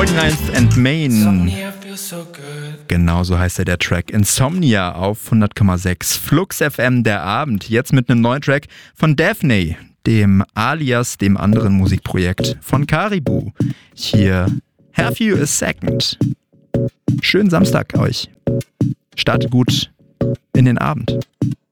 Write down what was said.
49th and Main. Genauso heißt der Track. Insomnia auf 100,6. Flux FM, der Abend. Jetzt mit einem neuen Track von Daphne, dem alias dem anderen Musikprojekt von Caribou. Hier, Have You a Second. Schönen Samstag euch. Startet gut in den Abend.